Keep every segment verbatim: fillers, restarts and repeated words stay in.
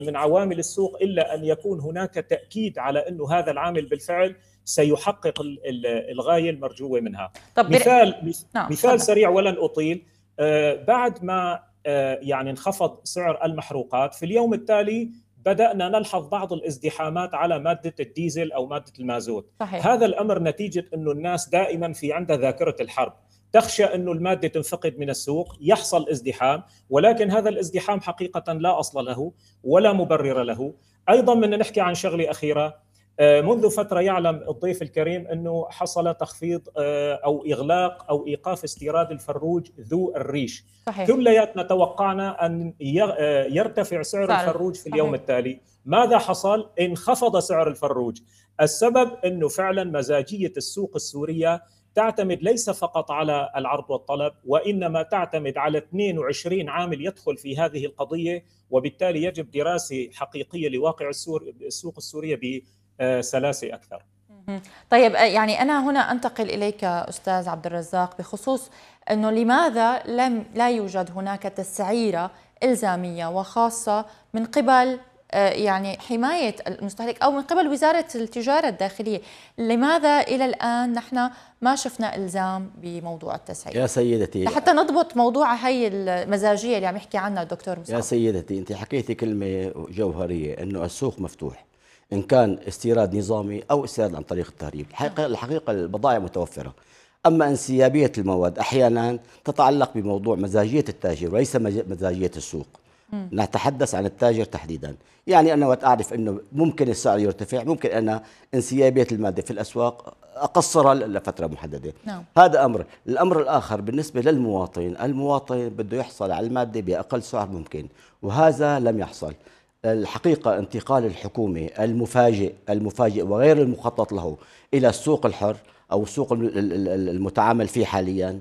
من عوامل السوق إلا أن يكون هناك تأكيد على أنه هذا العامل بالفعل سيحقق الغاية المرجوة منها. طب مثال نعم. مثال سريع ولن أطيل. بعد ما يعني انخفض سعر المحروقات، في اليوم التالي بدأنا نلحظ بعض الازدحامات على مادة الديزل أو مادة المازوت. صحيح. هذا الأمر نتيجة أنه الناس دائما في عندها ذاكرة الحرب، تخشى أنه المادة تنفقد من السوق، يحصل ازدحام، ولكن هذا الازدحام حقيقة لا أصل له ولا مبرر له. أيضا بدنا نحكي عن شغلة أخيرة. منذ فترة يعلم الضيف الكريم أنه حصل تخفيض أو إغلاق أو إيقاف استيراد الفروج ذو الريش. صحيح. كلياتنا توقعنا أن يرتفع سعر صحيح. الفروج في اليوم صحيح. التالي. ماذا حصل؟ انخفض سعر الفروج. السبب أنه فعلا مزاجية السوق السورية تعتمد ليس فقط على العرض والطلب، وإنما تعتمد على اثنين وعشرين عامل يدخل في هذه القضية، وبالتالي يجب دراسة حقيقية لواقع السوق السورية بسلاسة أكثر. طيب، يعني أنا هنا أنتقل إليك أستاذ عبد الرزاق بخصوص أنه لماذا لم لا يوجد هناك تسعيرة إلزامية وخاصة من قبل يعني حماية المستهلك أو من قبل وزارة التجارة الداخلية؟ لماذا إلى الآن نحن ما شفنا إلزام بموضوع التسعير؟ يا سيدتي، لحتى نضبط موضوع هي المزاجية اللي عم يحكي عنها الدكتور مصعب. يا سيدتي، أنت حكيتي كلمة جوهرية، أنه السوق مفتوح إن كان استيراد نظامي أو استيراد عن طريق التهريب. الحقيقة, الحقيقة البضائع متوفرة، أما انسيابية المواد أحيانا تتعلق بموضوع مزاجية التاجر وليس مزاجية السوق. مم. نتحدث عن التاجر تحديدا. يعني أنا وقت أعرف أنه ممكن السعر يرتفع، ممكن أنا انسيابية المادة في الأسواق أقصرها لفترة محددة. نعم. هذا أمر. الأمر الآخر بالنسبة للمواطن، المواطن بده يحصل على المادة بأقل سعر ممكن، وهذا لم يحصل. الحقيقة انتقال الحكومة المفاجئ المفاجئ وغير المخطط له إلى السوق الحر أو السوق المتعامل فيه حاليا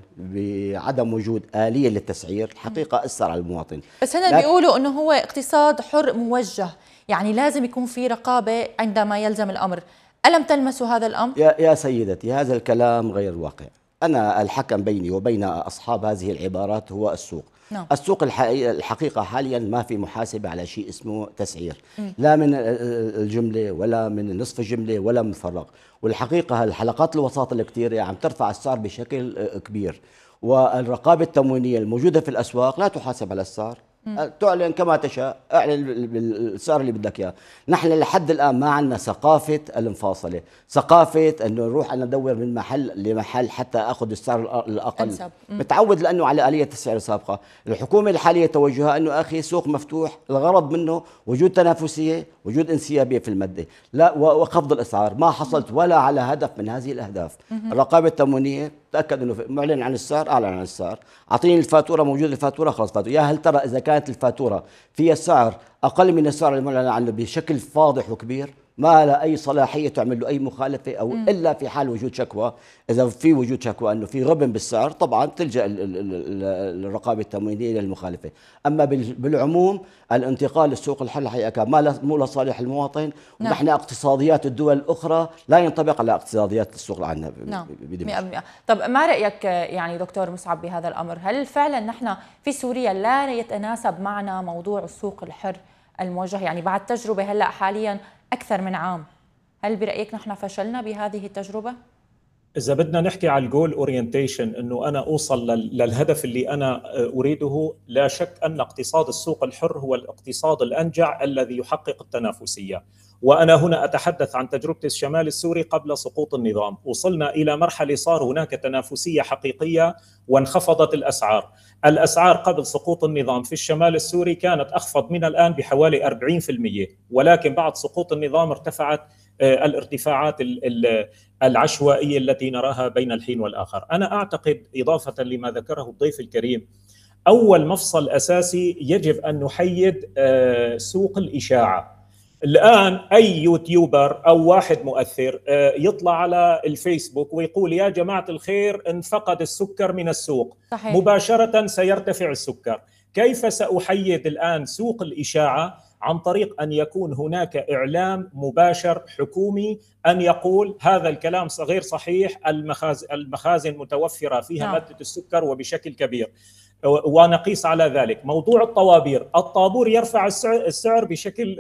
بعدم وجود آلية للتسعير، الحقيقة أثر على المواطن. بس هنا بيقولوا أنه هو اقتصاد حر موجه، يعني لازم يكون في رقابة عندما يلزم الأمر. ألم تلمسوا هذا الأمر؟ يا, يا سيدتي، هذا الكلام غير واقع. أنا الحكم بيني وبين أصحاب هذه العبارات هو السوق. نعم. السوق الحقيقة حاليا ما في محاسبة على شيء اسمه تسعير، م. لا من الجملة ولا من نصف الجملة ولا من فرق. والحقيقة الحلقات الوساطة الكتيرة عم ترفع السعر بشكل كبير، والرقابة التموينية الموجودة في الأسواق لا تحاسب على السعر، تعلن كما تشاء، اعلن بالسعر اللي بدك اياه. نحن لحد الان ما عندنا ثقافه المفاصله، ثقافه انه نروح انا ادور من محل لمحل حتى اخذ السعر الاقل. متعود لانه على اليه السعر السابقه. الحكومه الحاليه توجهها انه اخي سوق مفتوح، الغرض منه وجود تنافسيه، وجود انسيابيه في الماده، لا وخفض الاسعار. ما حصلت ولا على هدف من هذه الاهداف. الرقابه التموينيه تاكد انه معلن عن السعر، اعلن عن السعر، اعطيني الفاتوره، موجود الفاتوره، خلص فاتوره. يا هل ترى اذا كانت الفاتوره فيها السعر اقل من السعر المعلن عنه بشكل فاضح وكبير، ما له اي صلاحيه تعمل له اي مخالفه او م. الا في حال وجود شكوى. اذا في وجود شكوى انه في غبن بالسعر، طبعا تلجا الرقابه التموينيه للمخالفه. اما بالعموم الانتقال للسوق الحر الحقيقه ما مو لصالح المواطن. نعم. ونحن اقتصاديات الدول الاخرى لا ينطبق على اقتصاديات السوق عندنا. نعم. مئة بالمئة. طب ما رايك يعني دكتور مصعب بهذا الامر؟ هل فعلا نحن في سوريا لا يتناسب معنا موضوع السوق الحر الموجه؟ يعني بعد تجربه هلا حاليا أكثر من عام، هل برأيك نحن فشلنا بهذه التجربة؟ إذا بدنا نحكي على الجول أورينتيشن، أنه أنا أوصل للهدف اللي أنا أريده، لا شك أن اقتصاد السوق الحر هو الاقتصاد الأنجع الذي يحقق التنافسية. وأنا هنا أتحدث عن تجربة الشمال السوري قبل سقوط النظام. وصلنا إلى مرحلة صار هناك تنافسية حقيقية وانخفضت الأسعار. الأسعار قبل سقوط النظام في الشمال السوري كانت أخفض من الآن بحوالي أربعين بالمئة، ولكن بعد سقوط النظام ارتفعت الارتفاعات العشوائية التي نراها بين الحين والآخر. أنا أعتقد إضافة لما ذكره الضيف الكريم، أول مفصل أساسي يجب أن نحيد سوق الإشاعة. الآن أي يوتيوبر أو واحد مؤثر يطلع على الفيسبوك ويقول يا جماعة الخير انفقد السكر من السوق، صحيح. مباشرة سيرتفع السكر. كيف سأحيد الآن سوق الإشاعة؟ عن طريق أن يكون هناك إعلام مباشر حكومي أن يقول هذا الكلام غير صحيح، المخازن, المخازن متوفرة فيها نعم. مادة السكر وبشكل كبير. ونقيس على ذلك موضوع الطوابير. الطابور يرفع السعر بشكل